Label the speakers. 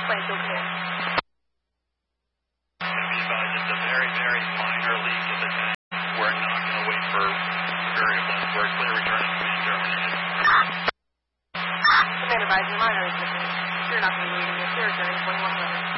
Speaker 1: Airplane still clear.
Speaker 2: It's going to be about just a very, very minor leak in the tank. We're not going to wait for variable. We're clear returning to Germany.
Speaker 1: Command advisor, minor is missing. You're not going to be leaving. You're returning 2100.